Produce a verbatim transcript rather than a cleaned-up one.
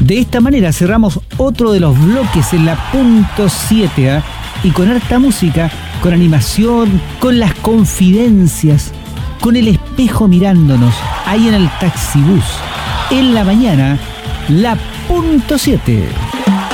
De esta manera cerramos otro de los bloques en la punto siete, ¿eh? Y con harta música, con animación, con las confidencias, con el espejo mirándonos, ahí en el taxibús, en la mañana, la punto siete.